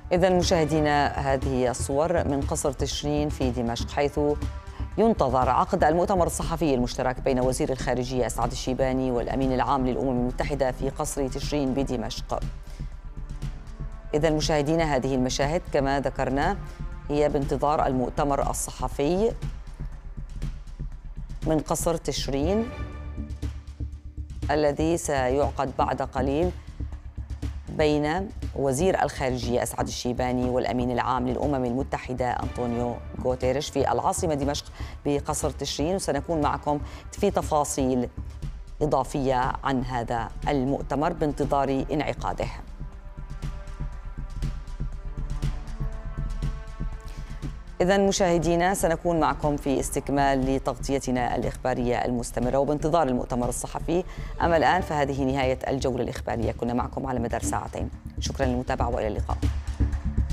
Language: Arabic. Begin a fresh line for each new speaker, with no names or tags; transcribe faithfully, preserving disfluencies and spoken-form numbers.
إذا مشاهدينا، هذه الصور من قصر تشرين في دمشق، حيث ينتظر عقد المؤتمر الصحفي المشترك بين وزير الخارجية أسعد الشيباني والأمين العام للأمم المتحدة في قصر تشرين بدمشق. إذا مشاهدينا، هذه المشاهد كما ذكرنا هي بانتظار المؤتمر الصحفي من قصر تشرين الذي سيعقد بعد قليل بين وزير الخارجية أسعد الشيباني والأمين العام للأمم المتحدة أنطونيو غوتيريش في العاصمة دمشق بقصر تشرين، وسنكون معكم في تفاصيل إضافية عن هذا المؤتمر بانتظار انعقاده. إذا مشاهدينا، سنكون معكم في استكمال لتغطيتنا الإخبارية المستمرة وبانتظار المؤتمر الصحفي. أما الآن فهذه نهاية الجولة الإخبارية، كنا معكم على مدار ساعتين. شكرا للمتابعة وإلى اللقاء.